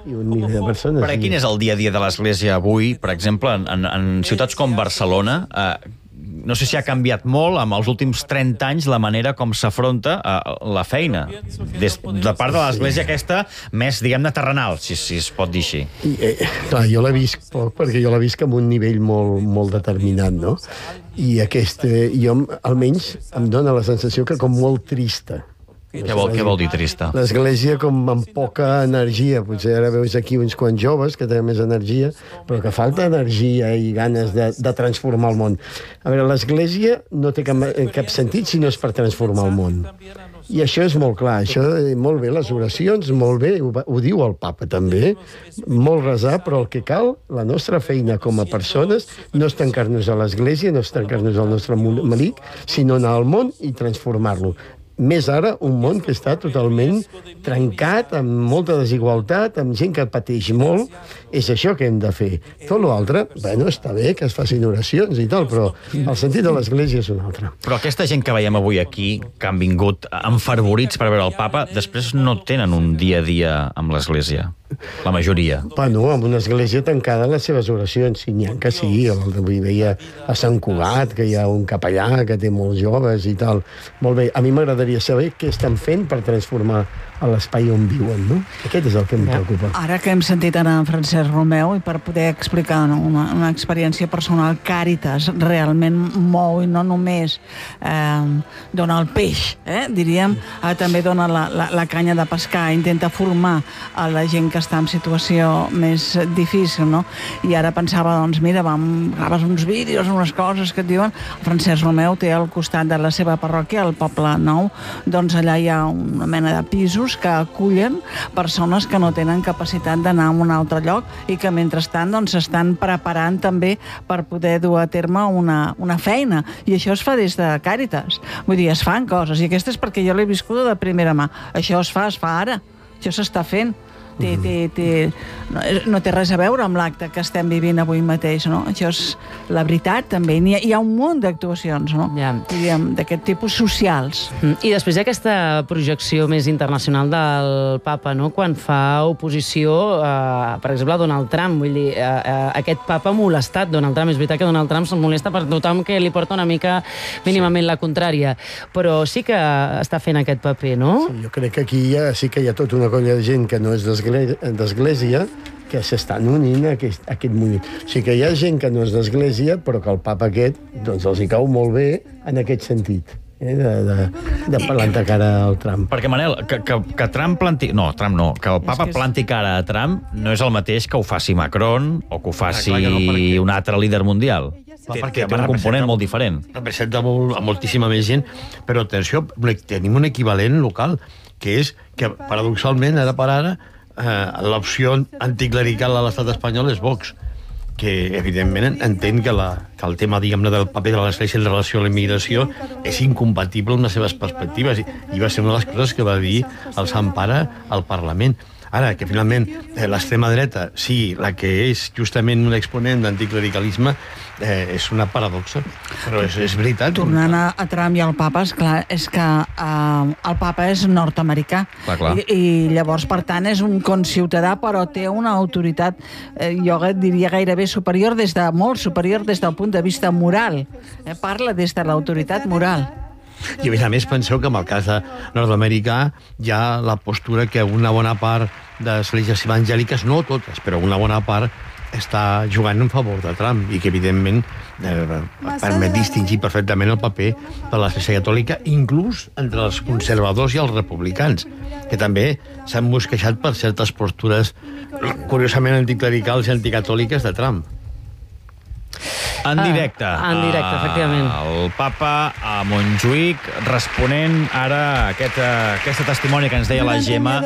i 1 milió de persones. Per quin és el dia a dia de l'Església avui, per exemple, en ciutats com Barcelona? No sé si ha canviat molt amb els últims 30 anys la manera com s'afronta la feina de part de l'Església aquesta més, diguem-ne, terrenal, si es pot dir així. Clar, jo la visc poc, perquè jo la visc amb un nivell molt determinat, no? I jo, almenys, em dóna la sensació que com molt trista. Què vol dir trista? L'Església com amb poca energia. Potser ara veus aquí uns quants joves que tenen més energia, però que falta energia i ganes de transformar el món. A veure, l'Església no té cap sentit si no és per transformar el món. I això és molt clar. Això, molt bé, les oracions, molt bé, ho diu el papa també, molt resar, però el que cal, la nostra feina com a persones, no és tancar-nos a l'Església, no és tancar-nos al nostre melic, sinó anar al món i transformar-lo. Més ara, un món que està totalment trencat, amb molta desigualtat, amb gent que pateix molt. És això que hem de fer. Tot l'altre, bueno, està bé que es facin oracions i tal, però el sentit de l'Església és un altre. Però aquesta gent que veiem avui aquí, que han vingut enfervorits per veure el papa, després no tenen un dia a dia amb l'Església. La majoria. Bueno, amb una església tancada les seves oracions, si n'hi ha que sí. Avui veia a Sant Cugat, que hi ha un capellà que té molts joves i tal. Molt bé, a mi m'agradaria saber què estan fent per transformar a l'espai on viuen, no? Aquest és el que em preocupa. Ara que hem sentit ara en Francesc Romeu, i per poder explicar una experiència personal, Càritas realment mou i no només dona el peix, diríem, també dona la canya de pescar, intenta formar a la gent que està en situació més difícil, no? I ara pensava, doncs mira, graves uns vídeos, unes coses que et diuen. Francesc Romeu té al costat de la seva parròquia, al Poble Nou, doncs allà hi ha una mena de pisos que acullen persones que no tenen capacitat d'anar a un altre lloc i que mentrestant doncs s'estan preparant també per poder dur a terme una feina, i això es fa des de Càritas. Vull dir, es fan coses, i aquesta és perquè jo l'he viscuda de primera mà. Això es fa ara, això s'està fent. No té res a veure amb l'acte que estem vivint avui mateix, no? Això és la veritat, també. Hi ha un munt d'actuacions, no? D'aquest tipus socials. I després d'aquesta projecció més internacional del papa, no? Quan fa oposició, per exemple, a Donald Trump. Vull dir, aquest papa ha molestat Donald Trump. És veritat que Donald Trump se'l molesta per tothom que li porta una mica mínimament la contrària. Però sí que està fent aquest paper, no? Sí, jo crec que aquí sí que hi ha tota una colla de gent que no és d'església que s'estan unint a aquest moviment. O sigui que hi ha gent que no és d'església, però que el papa aquest doncs els hi cau molt bé en aquest sentit. De plantar cara al Trump. Perquè, Manel, que Trump planti... No, Trump no. Que el papa planti cara a Trump no és el mateix que ho faci Macron o que ho faci un altre líder mundial. Té un component molt diferent. Representa moltíssima més gent, però atenció, tenim un equivalent local, que és que, paradoxalment, ara per ara, l'opció anticlerical a l'estat espanyol és Vox, que evidentment entén que el tema, diguem-ne, del paper de l'Església en relació a la immigració és incompatible amb les seves perspectives, i va ser una de les coses que va dir el Sant Pare al Parlament. Ara, que finalment l'extrema dreta sigui la que és justament un exponent d'anticlericalisme, és una paradoxa, però és veritat. Tornant a Trump i al papa, esclar, és que el papa és nord-americà. I llavors, per tant, és un conciutadà, però té una autoritat, jo diria gairebé superior, molt superior des del punt de vista moral. Parla des de l'autoritat moral. I a més penseu que en el cas de Nord-Amèrica hi ha la postura que una bona part de les esglésies evangèliques, no totes, però una bona part, està jugant en favor de Trump, i que evidentment permet distingir perfectament el paper de l'Església Catòlica, inclús entre els conservadors i els republicans, que també s'han mosquejat per certes postures curiosament anticlericals i anticatòliques de Trump. En directe. En directe, efectivament. El papa a Montjuïc, responent ara a aquesta testimoni que ens deia la Gemma.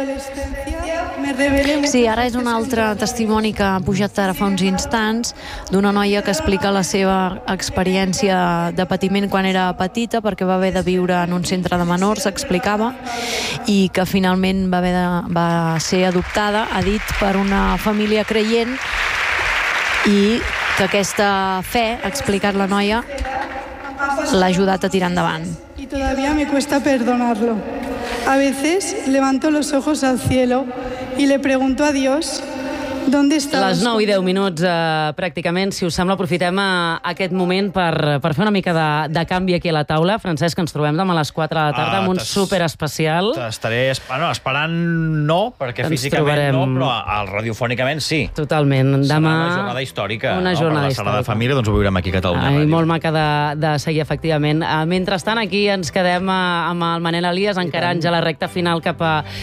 Sí, ara és un altre testimoni que ha pujat ara fa uns instants, d'una noia que explica la seva experiència de patiment quan era petita, perquè va haver de viure en un centre de menors, explicava, i que finalment va ser adoptada, ha dit, per una família creient, i que aquesta fe, ha explicat la noia, l'ha ajudat a tirar endavant. Y todavía me cuesta perdonarlo. A veces levanto los ojos al cielo y le pregunto a Dios ¿dónde estaba? Les 9 i 10 minuts, pràcticament. Si us sembla, aprofitem aquest moment per fer una mica de canvi aquí a la taula. Francesc, ens trobem demà a les 4 de la tarda amb un superespecial. T'estaré esperant no, perquè físicament no, però radiofònicament sí. Totalment. Serà una jornada històrica. Una jornada històrica. Per la Sagrada Família, doncs ho viurem aquí a Catalunya Ràdio. Molt maca de seguir, efectivament. Mentrestant, aquí ens quedem amb el Manel Elias, encarant ja la recta final cap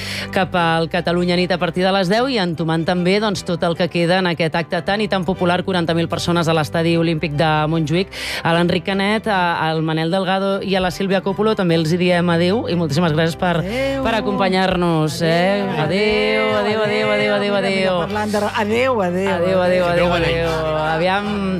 al Catalunya Nit a partir de les 10 i entomant també tot el que queda en aquest acte tan i tan popular, 40.000 persones a l'Estadi Olímpic de Montjuïc. A l'Enric Canet, al Manel Delgado i a la Sílvia Coppola també els diem adéu i moltíssimes gràcies per acompanyar-nos. Adéu, adéu, adéu, adéu, adéu, adéu. Adéu, adéu. Adéu. Aviam...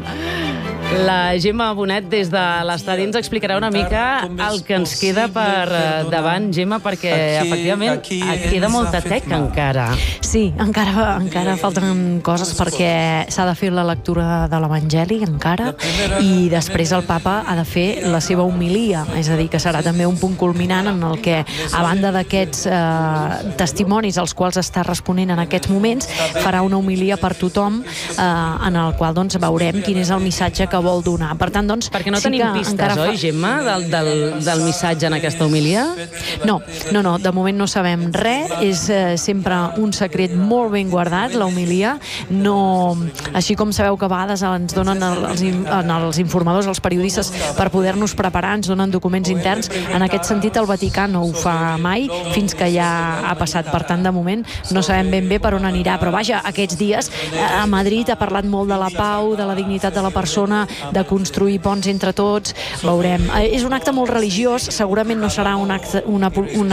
La Gemma Bonet des de l'estadi ens explicarà una mica el que ens queda per davant, Gemma, perquè efectivament queda molta teca encara. Sí, encara falten coses perquè s'ha de fer la lectura de l'Evangeli encara i després el papa ha de fer la seva homilia, és a dir, que serà també un punt culminant en el que, a banda d'aquests testimonis als quals està responent en aquests moments, farà una homilia per tothom en el qual veurem quin és el missatge que vol donar. Per tant, perquè no tenim pistes, oi, Gemma, del missatge en aquesta homilia? No, de moment no sabem res, és sempre un secret molt ben guardat, la homilia. No, així com sabeu que a vegades ens donen els informadors, els periodistes, per poder-nos preparar, ens donen documents interns. En aquest sentit, el Vaticà no ho fa mai, fins que ja ha passat. Per tant, de moment, no sabem ben bé per on anirà. Però vaja, aquests dies a Madrid ha parlat molt de la pau, de la dignitat de la persona, de construir ponts entre tots, veurem. És un acte molt religiós, segurament no serà un acte, una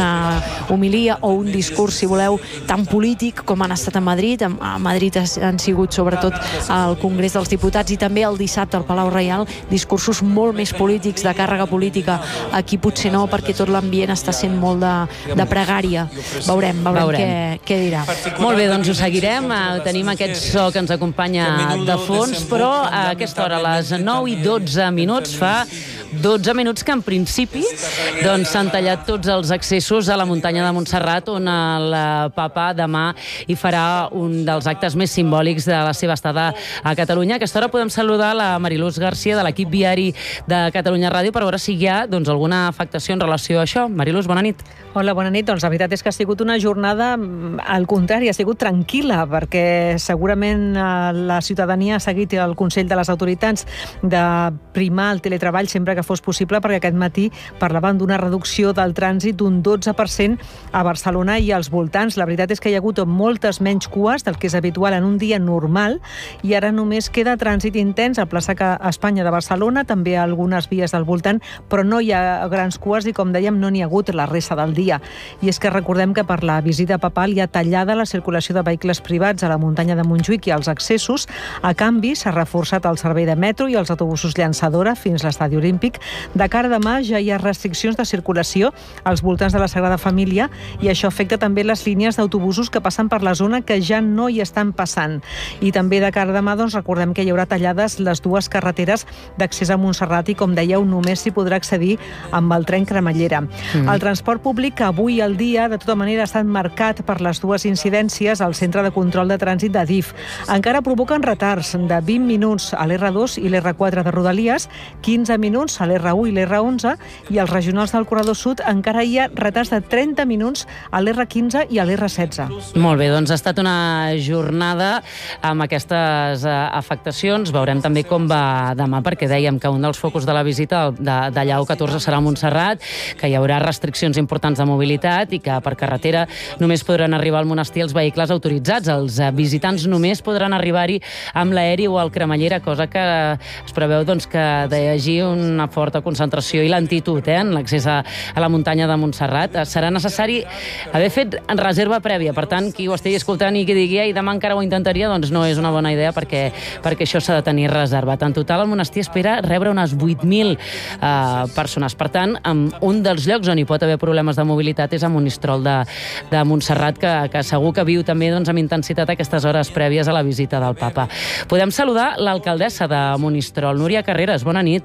homilia o un discurs, si voleu, tan polític com han estat a Madrid. A Madrid han sigut sobretot al Congrés dels Diputats i també el dissabte al Palau Reial discursos molt més polítics, de càrrega política. Aquí potser no, perquè tot l'ambient està sent molt de pregària. Veurem què dirà. Molt bé, doncs ho seguirem. Tenim aquest so que ens acompanya de fons, però a aquesta hora, a les 9 i 12 minuts, fa 12 minuts que en principi s'han tallat tots els accessos a la muntanya de Montserrat, on el papa demà hi farà un dels actes més simbòlics de la seva estada a Catalunya. A aquesta hora podem saludar la Mariluz García de l'equip viari de Catalunya Ràdio per veure si hi ha alguna afectació en relació a això. Mariluz, bona nit. Hola, bona nit. Doncs la veritat és que ha sigut una jornada, al contrari, ha sigut tranquil·la, perquè segurament la ciutadania ha seguit el consell de les autoritats de primar el teletreball sempre que fos possible, perquè aquest matí parlaven d'una reducció del trànsit d'un 12% a Barcelona i als voltants. La veritat és que hi ha hagut moltes menys cues del que és habitual en un dia normal i ara només queda trànsit intens a plaça Espanya de Barcelona, també a algunes vies del voltant, però no hi ha grans cues i, com dèiem, no n'hi ha hagut la resta del dia. I és que recordem que per la visita papal hi ha tallada la circulació de vehicles privats a la muntanya de Montjuïc i als accessos. A canvi, s'ha reforçat el servei de metro i els autobusos llançadora fins a l'Estadi Olímpic. De cara a demà ja hi ha restriccions de circulació als voltants de la Sagrada Família i això afecta també les línies d'autobusos que passen per la zona, que ja no hi estan passant. I també de cara a demà recordem que hi haurà tallades les dues carreteres d'accés a Montserrat i, com dèieu, només s'hi podrà accedir amb el tren cremallera. El transport públic, que avui al dia de tota manera ha estat marcat per les dues incidències al Centre de Control de Trànsit de DIF. Encara provoquen retards de 20 minuts a l'R2 i l'R4 de Rodalies, 15 minuts a l'R1 i l'R11, i als regionals del Corredor Sud encara hi ha retards de 30 minuts a l'R15 i a l'R16. Molt bé, doncs ha estat una jornada amb aquestes afectacions. Veurem també com va demà, perquè dèiem que un dels focus de la visita de Lleó 14 serà a Montserrat, que hi haurà restriccions importants de mobilitat i que per carretera només podran arribar al monestir els vehicles autoritzats. Els visitants només podran arribar-hi amb l'aeri o el cremallera, cosa que es preveu que hi hagi una forta concentració i lentitud en l'accés a la muntanya de Montserrat. Serà necessari haver fet reserva prèvia. Per tant, qui ho estigui escoltant i qui digui i demà encara ho intentaria, doncs no és una bona idea, perquè això s'ha de tenir reservat. En total, el monestir espera rebre unes 8.000 persones. Per tant, un dels llocs on hi pot haver problemes de mobilitat és a Monistrol de Montserrat, que segur que viu també amb intensitat aquestes hores prèvies a la visita del papa. Podem saludar l'alcaldessa de Monistrol, Núria Carreras. Bona nit.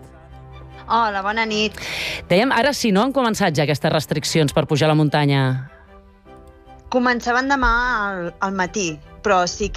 Hola, bona nit. Dèiem, ara sí, no han començat ja aquestes restriccions per pujar a la muntanya? Començaven demà al matí, però sí